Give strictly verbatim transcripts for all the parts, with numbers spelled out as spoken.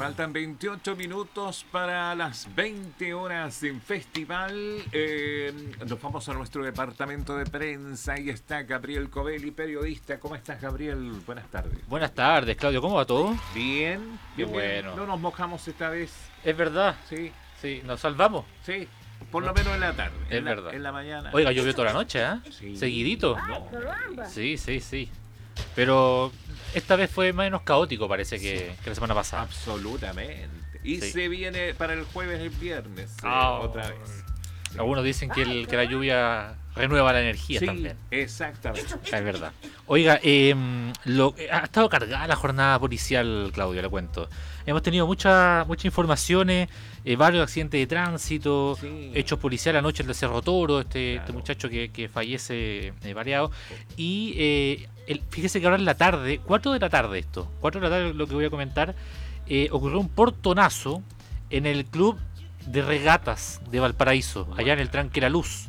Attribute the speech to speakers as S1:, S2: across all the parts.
S1: Faltan veintiocho minutos para las veinte horas en festival. Eh, nos vamos a nuestro departamento de prensa. Ahí está Gabriel Covelli, periodista. ¿Cómo estás, Gabriel? Buenas tardes.
S2: Buenas tardes, Claudio. ¿Cómo va todo?
S1: Bien.
S2: Qué
S1: bien.
S2: bueno.
S1: No nos mojamos esta vez.
S2: Es verdad.
S1: Sí.
S2: Sí, nos salvamos.
S1: Sí. Por
S2: No.
S1: lo menos en la tarde.
S2: Es
S1: en la,
S2: verdad.
S1: En la mañana.
S2: Oiga, llovió toda la noche, ¿eh?
S1: Sí.
S2: Seguidito.
S1: No.
S2: Sí, sí, sí. Pero esta vez fue menos caótico, parece, que, que la semana pasada.
S1: Absolutamente. Y
S2: Sí.
S1: se viene para el jueves, el viernes. eh,
S2: Ah,
S1: otra vez.
S2: Algunos dicen que, el- que la lluvia renueva la energía
S1: Sí,
S2: también.
S1: exactamente.
S2: Es verdad. Oiga, eh, lo, ha estado cargada la jornada policial, Claudio, le cuento. Hemos tenido muchas muchas informaciones, eh, varios accidentes de tránsito,
S1: Sí.
S2: hechos policiales anoche el de Cerro Toro, este,
S1: Claro.
S2: este muchacho que, que fallece eh, variado. Y eh, el, fíjese que ahora en la tarde, cuatro de la tarde esto, cuatro de la tarde lo que voy a comentar, eh, ocurrió un portonazo en el club de regatas de Valparaíso, allá en el Tranque La Luz.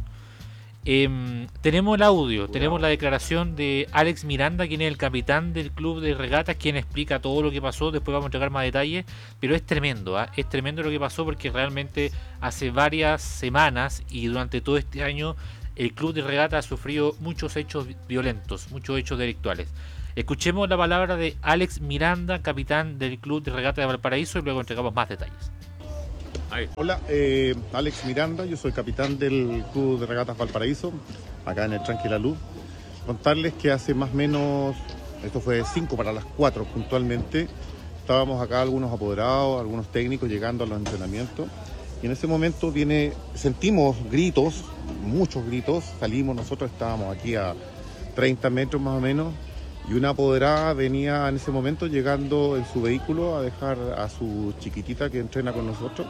S2: Em, tenemos el audio,
S1: Cuidado.
S2: tenemos la declaración de Alex Miranda, quien es el capitán del club de regatas, quien explica todo lo que pasó. Después vamos a entregar más detalles, pero es tremendo, ¿ah? Es tremendo lo que pasó porque realmente hace varias semanas y durante todo este año el club de regatas ha sufrido muchos hechos violentos, muchos hechos delictuales. Escuchemos la palabra de Alex Miranda, capitán del club de regatas de Valparaíso, y luego entregamos más detalles.
S1: Ahí.
S3: Hola, eh, Alex Miranda, yo soy capitán del Club de Regatas Valparaíso, acá en el Tranque La Luz. Contarles que hace más o menos, esto fue cinco para las cuatro puntualmente, estábamos acá algunos apoderados, algunos técnicos llegando a los entrenamientos, y en ese momento viene, sentimos gritos, muchos gritos, salimos, nosotros estábamos aquí a treinta metros más o menos, y una apoderada venía en ese momento llegando en su vehículo a dejar a su chiquitita que entrena con nosotros.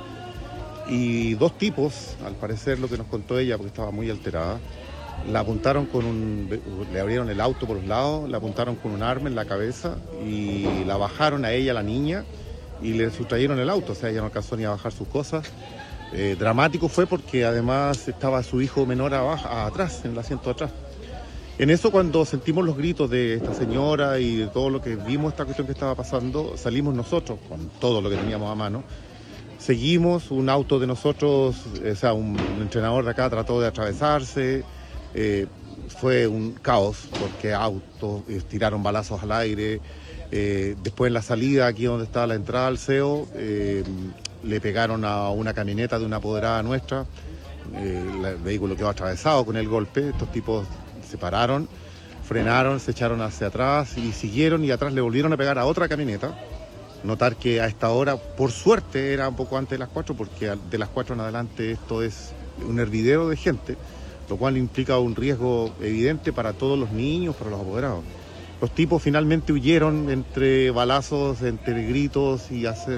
S3: Y dos tipos, al parecer lo que nos contó ella, porque estaba muy alterada, la apuntaron con un... le abrieron el auto por los lados, la apuntaron con un arma en la cabeza y la bajaron a ella, la niña, y le sustrayeron el auto, o sea, ella no alcanzó ni a bajar sus cosas. Eh, dramático fue porque además estaba su hijo menor abajo, atrás, en el asiento de atrás. En eso, cuando sentimos los gritos de esta señora y de todo lo que vimos, esta cuestión que estaba pasando, salimos nosotros con todo lo que teníamos a mano. Seguimos, un auto de nosotros, o sea, un, un entrenador de acá trató de atravesarse, eh, fue un caos porque autos eh, tiraron balazos al aire, eh, después en la salida, aquí donde está la entrada al C E O, eh, le pegaron a una camioneta de una apoderada nuestra, eh, el vehículo quedó atravesado con el golpe, estos tipos se pararon, frenaron, se echaron hacia atrás y siguieron y atrás le volvieron a pegar a otra camioneta. Notar que a esta hora, por suerte, era un poco antes de las cuatro, porque de las cuatro en adelante esto es un hervidero de gente, lo cual implica un riesgo evidente para todos los niños, para los apoderados. Los tipos finalmente huyeron entre balazos, entre gritos y hacer...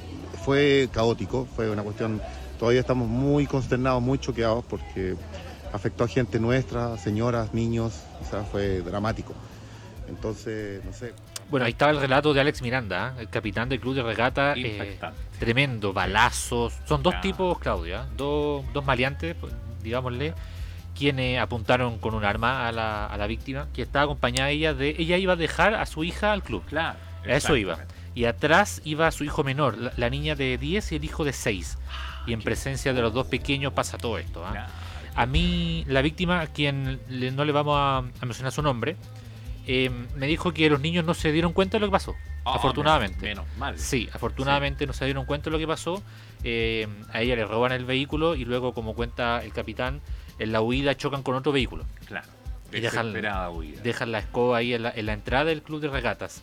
S3: Fue caótico, fue una cuestión... Todavía estamos muy consternados, muy choqueados, porque afectó a gente nuestra, señoras, niños, o sea, fue dramático. Entonces, no sé...
S2: Bueno, ahí estaba el relato de Alex Miranda, ¿eh? El capitán del club de regata. eh,
S1: Impactante.
S2: tremendo, balazos. Son dos
S1: Claro.
S2: tipos, Claudia, dos, dos maleantes, pues, digámosle, quienes apuntaron con un arma a la, a la víctima, que estaba acompañada ella de... Ella iba a dejar a su hija al club.
S1: Claro.
S2: A eso iba.
S1: exactamente.
S2: Y atrás iba su hijo menor, la, la niña de diez y el hijo de seis. Y en presencia de los dos pequeños pasa todo esto. ¿ah?
S1: Claro.
S2: A mí, la víctima, a quien le- no le vamos a, a mencionar su nombre, eh, me dijo que los niños no se dieron cuenta de lo que pasó.
S1: Ah,
S2: afortunadamente.
S1: Menos, menos mal.
S2: Sí, afortunadamente no se dieron cuenta de lo que pasó. Eh, a ella le roban el vehículo y luego, como cuenta el capitán, en la huida chocan con otro vehículo.
S1: Claro.
S2: Y dejan-
S1: Desesperada huida.
S2: Dejan la escoba ahí en la, en la entrada del club de regatas.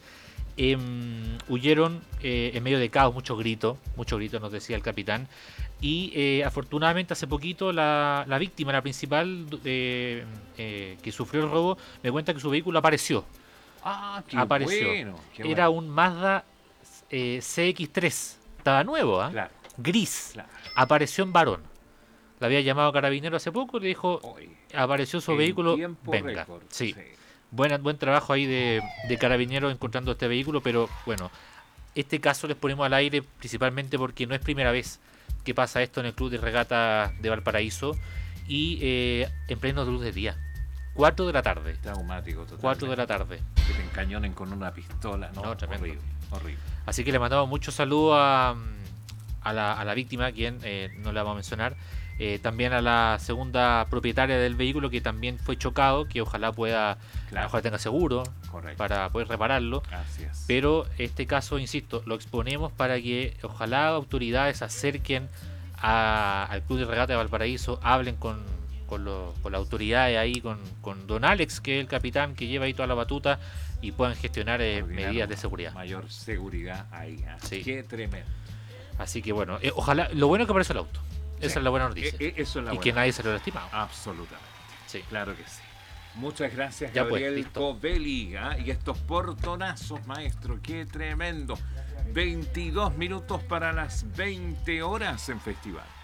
S2: Em, huyeron eh, en medio de caos, muchos gritos, muchos gritos nos decía el capitán. Y eh, afortunadamente hace poquito la, la víctima, la principal eh, eh, que sufrió el robo, me cuenta que su vehículo apareció.
S1: Ah, qué
S2: apareció.
S1: bueno. qué
S2: Era
S1: bueno.
S2: un Mazda eh, C X tres. Estaba nuevo, ¿ah?
S1: Claro,
S2: Gris.
S1: claro.
S2: Apareció en varón. La había llamado carabinero hace poco y le dijo,
S1: Hoy,
S2: apareció su
S1: en
S2: vehículo,
S1: tiempo
S2: venga.
S1: récord,
S2: Sí. Buen, buen trabajo ahí de, de carabineros encontrando este vehículo, pero bueno, este caso les ponemos al aire principalmente porque no es primera vez que pasa esto en el club de regata de Valparaíso y eh, en pleno luz de día. cuatro de la tarde.
S1: Traumático totalmente.
S2: cuatro de la tarde.
S1: Que te encañonen con una pistola, ¿no?
S2: No, tremendo.
S1: Horrible. Horrible.
S2: Así que le mandamos mucho saludo a, a, la, a la víctima, quien eh, no la vamos a mencionar. Eh, también a la segunda propietaria del vehículo, que también fue chocado, que ojalá pueda, a lo
S1: Claro.
S2: mejor tenga seguro
S1: Correcto.
S2: para poder repararlo.
S1: Así es.
S2: Pero este caso, insisto, lo exponemos para que ojalá autoridades se acerquen a- al Club de Regata de Valparaíso, hablen con, con, lo- con las autoridades ahí, con, con don Alex, que es el capitán que lleva ahí toda la batuta, y puedan gestionar eh,
S1: Coordinar
S2: medidas de seguridad.
S1: Mayor seguridad ahí. ¿eh?
S2: Sí.
S1: Qué tremendo.
S2: Así que bueno, eh, ojalá, lo bueno es que apareció el auto. Esa
S1: Sí.
S2: es la buena noticia.
S1: E- e- eso es la
S2: y
S1: buena
S2: que nadie se lo ha lastimado.
S1: Absolutamente.
S2: Sí.
S1: Claro que sí. Muchas gracias,
S2: Ya pues,
S1: Gabriel
S2: listo.
S1: Covelli. ¿ah? Y estos portonazos, maestro, qué tremendo. veintidós minutos para las veinte horas en festival.